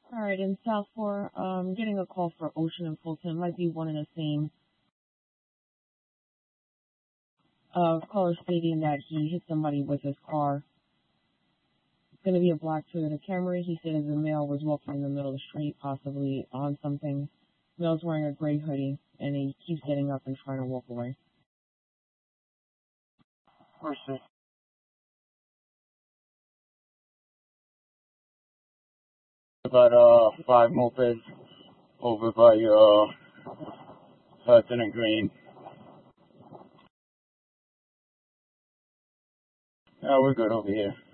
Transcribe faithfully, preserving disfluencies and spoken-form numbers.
Alright, in South four, um, getting a call for Ocean and Fulton. Might be one and the same. Uh, caller stating that he hit somebody with his car. It's going to be a black Toyota Camry. He said the male was walking in the middle of the street, possibly on something. The male's wearing a gray hoodie, and he keeps getting up and trying to walk away. Versus about uh five mopeds over by uh Hudson and Green. Yeah, we're good over here.